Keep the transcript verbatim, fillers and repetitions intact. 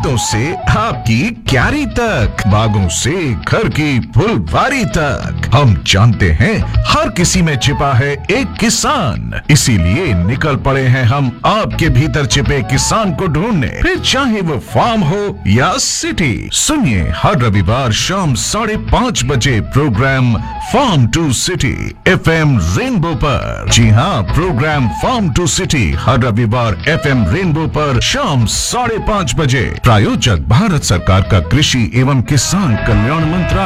खेतों से आपकी क्यारी तक, बागों से घर की फुलवारी तक, हम जानते हैं हर किसी में छिपा है एक किसान। इसीलिए निकल पड़े हैं हम आपके भीतर छिपे किसान को ढूंढने, फिर चाहे वो फार्म हो या सिटी। सुनिए हर रविवार शाम साढ़े पाँच बजे programme farm to city F M rainbow पर। जी हाँ, प्रोग्राम फार्म टू सिटी हर रविवार एफ एम रेनबो पर शाम साढ़े पाँच बजे। प्रायोजक भारत सरकार का कृषि एवं किसान कल्याण मंत्रालय।